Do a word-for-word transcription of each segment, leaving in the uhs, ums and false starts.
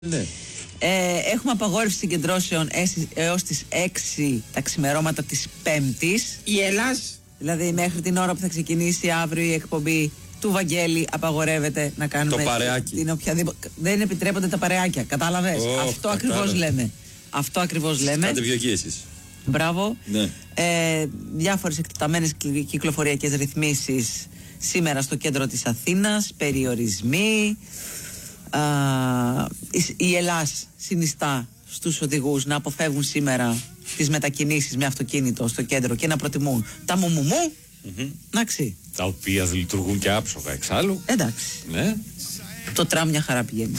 Ναι. Ε, έχουμε απαγόρευση συγκεντρώσεων έως τις έξι τα ξημερώματα της Πέμπτης. Η Ελλάς. Δηλαδή μέχρι την ώρα που θα ξεκινήσει αύριο η εκπομπή του Βαγγέλη απαγορεύεται να κάνουμε το παρεάκι. Την οποιαδήποτε... Δεν επιτρέπονται τα παρεάκια, κατάλαβες? Oh, Αυτό ακριβώς λέμε. Αυτό ακριβώς λέμε. Κάντε πιο εκεί εσείς. Μπράβο. Ναι. Ε, διάφορες εκτεταμένες κυκλοφοριακές ρυθμίσεις σήμερα στο κέντρο της Αθήνας, περιορισμοί. Α, η Ελλάς συνιστά στους οδηγούς να αποφεύγουν σήμερα τις μετακινήσεις με αυτοκίνητο στο κέντρο και να προτιμούν τα μουμουμού. Mm-hmm. Εντάξει. Τα οποία λειτουργούν και άψογα εξάλλου. Εντάξει. Ναι. Το τραμ μια χαρά πηγαίνει.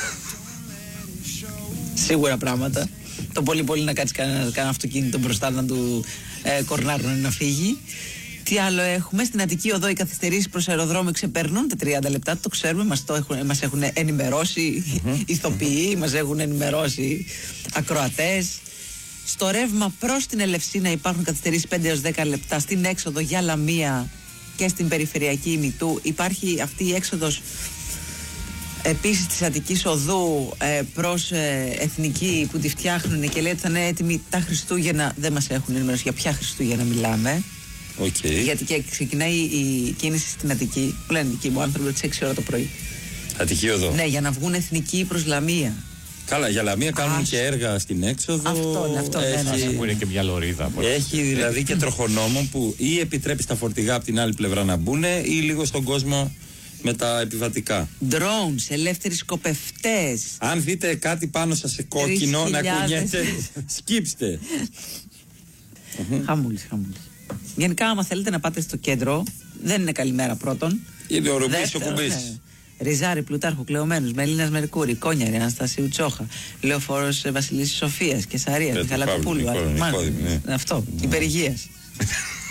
Σίγουρα πράγματα. Το πολύ πολύ να κάτσει κανένα, κανένα αυτοκίνητο μπροστά να του ε, κορνάρουν να φύγει. Τι άλλο έχουμε? Στην Αττική Οδό οι καθυστερήσεις προς αεροδρόμιο ξεπερνούν τα τριάντα λεπτά. Το ξέρουμε, μας, το έχουν, μας έχουν ενημερώσει mm-hmm. ηθοποιοί, μας έχουν ενημερώσει ακροατές. Στο ρεύμα προς την Ελευσίνα υπάρχουν καθυστερήσεις πέντε έως δέκα λεπτά. Στην έξοδο για Λαμία και στην περιφερειακή ημιτού υπάρχει αυτή η έξοδος επίσης της Αττικής Οδού ε, προς ε, Εθνική που τη φτιάχνουν και λέει ότι θα είναι έτοιμη τα Χριστούγεννα. Δεν μας έχουν ενημερώσει για ποια Χριστούγεννα μιλάμε. Okay. Γιατί και ξεκινάει η κίνηση στην Αττική, που λένε δικοί μου άνθρωποι, τις έξι ώρα το πρωί. Αττική Οδό. Ναι, για να βγουν εθνικοί προς Λαμία. Καλά, για Λαμία κάνουν Άς... και έργα στην έξοδο. Αυτό είναι, αυτό έχει... είναι. Που είναι και μια λωρίδα. Έχει δηλαδή και τροχονόμων που ή επιτρέπει στα φορτηγά από την άλλη πλευρά να μπουν ή λίγο στον κόσμο με τα επιβατικά. Drones, ελεύθεροι σκοπευτές. Αν δείτε κάτι πάνω σας σε κόκκινο να κουνιέται, σκύψτε. Χαμούλης, χαμούλης. Γενικά, άμα θέλετε να πάτε στο κέντρο, δεν είναι καλημέρα πρώτον. Είναι ο Ρουμπής ο Κουμπής. Ναι. Ριζάρι, Πλουτάρχου, Κλεωμένους, Μελίνας Μερκούρη, Κόνιαρη, Αναστασίου Τσόχα, Λεωφόρος Βασιλίσσης Σοφίας, Κεσαρίας, Μιχαλακοπούλου. Αυτό, υπερηγείας.